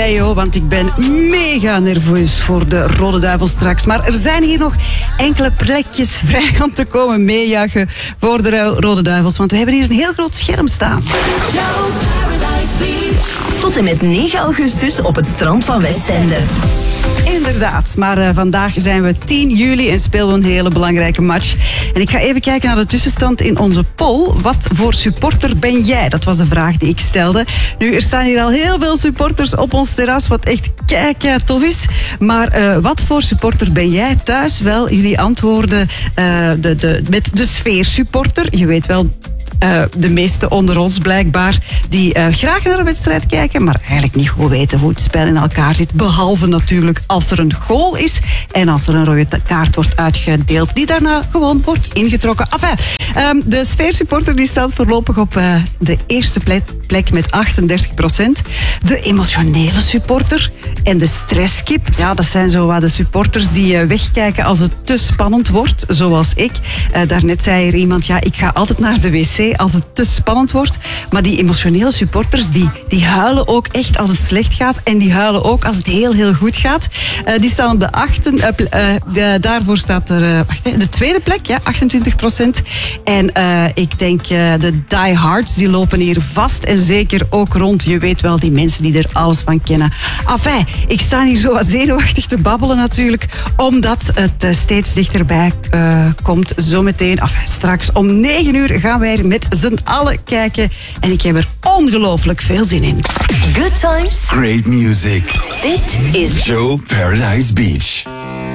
Heyo, want ik ben mega nerveus voor de Rode Duivels straks. Maar er zijn hier nog enkele plekjes vrij om te komen meejagen voor de Rode Duivels. Want we hebben hier een heel groot scherm staan. Tot en met 9 augustus op het strand van Westende. Inderdaad, maar vandaag zijn we 10 juli en spelen we een hele belangrijke match. En ik ga even kijken naar de tussenstand in onze poll. Wat voor supporter ben jij? Dat was de vraag die ik stelde. Nu, er staan hier al heel veel supporters op ons terras, wat echt kei tof is. Maar wat voor supporter ben jij thuis? Wel, jullie antwoorden met de sfeersupporter. Je weet wel... de meeste onder ons blijkbaar, die graag naar de wedstrijd kijken, maar eigenlijk niet goed weten hoe het spel in elkaar zit. Behalve natuurlijk als er een goal is en als er een rode kaart wordt uitgedeeld, die daarna gewoon wordt ingetrokken. Enfin, de sfeersupporter die staat voorlopig op de eerste plek met 38%. De emotionele supporter en de stresskip, ja, dat zijn zo wat de supporters die wegkijken als het te spannend wordt, zoals ik. Daarnet zei er iemand, ja, ik ga altijd naar de wc als het te spannend wordt. Maar die emotionele supporters, die huilen ook echt als het slecht gaat. En die huilen ook als het heel goed gaat. Die staan op de daarvoor staat er de tweede plek, ja, 28%. En ik denk de diehards, die lopen hier vast en zeker ook rond. Je weet wel, die mensen die er alles van kennen. Enfin, ik sta hier zo wat zenuwachtig te babbelen natuurlijk. Omdat het steeds dichterbij komt. Zometeen, enfin, straks om 9 uur gaan wij er met z'n allen kijken. En ik heb er ongelooflijk veel zin in. Good times. Great music. Dit is Joe Paradise Beach.